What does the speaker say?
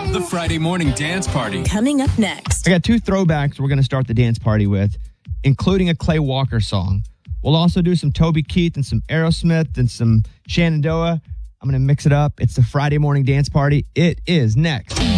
The Friday Morning Dance Party. Coming up next. I got two throwbacks we're going to start the dance party with, including a Clay Walker song. We'll also do some Toby Keith and some Aerosmith and some Shenandoah. I'm going to mix it up. It's the Friday Morning Dance Party. It is next.